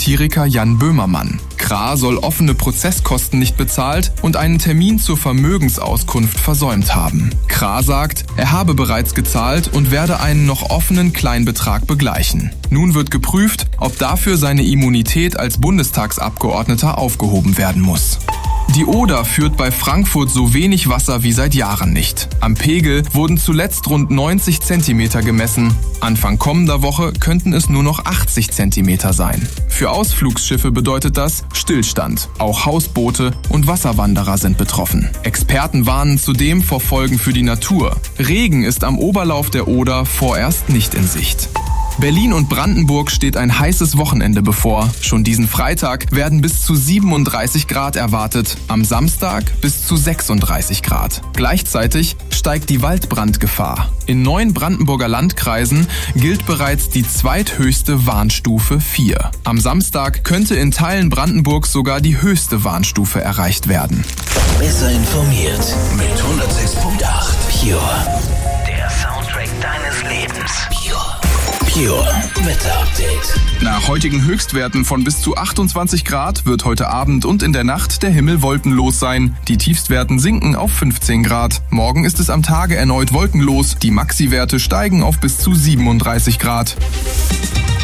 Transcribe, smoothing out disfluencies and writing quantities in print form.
Satiriker Jan Böhmermann. Krah soll offene Prozesskosten nicht bezahlt und einen Termin zur Vermögensauskunft versäumt haben. Krah sagt, er habe bereits gezahlt und werde einen noch offenen Kleinbetrag begleichen. Nun wird geprüft, ob dafür seine Immunität als Bundestagsabgeordneter aufgehoben werden muss. Die Oder führt bei Frankfurt so wenig Wasser wie seit Jahren nicht. Am Pegel wurden zuletzt rund 90 Zentimeter gemessen. Anfang kommender Woche könnten es nur noch 80 Zentimeter sein. Für Ausflugsschiffe bedeutet das Stillstand. Auch Hausboote und Wasserwanderer sind betroffen. Experten warnen zudem vor Folgen für die Natur. Regen ist am Oberlauf der Oder vorerst nicht in Sicht. Berlin und Brandenburg steht ein heißes Wochenende bevor. Schon diesen Freitag werden bis zu 37 Grad erwartet, am Samstag bis zu 36 Grad. Gleichzeitig steigt die Waldbrandgefahr. In 9 Brandenburger Landkreisen gilt bereits die zweithöchste Warnstufe 4. Am Samstag könnte in Teilen Brandenburgs sogar die höchste Warnstufe erreicht werden. Besser informiert mit 106.8 Pure. Der Soundtrack deines Lebens. Pure Wetter-Update. Nach heutigen Höchstwerten von bis zu 28 Grad wird heute Abend und in der Nacht der Himmel wolkenlos sein. Die Tiefstwerten sinken auf 15 Grad. Morgen ist es am Tage erneut wolkenlos. Die Maxiwerte steigen auf bis zu 37 Grad.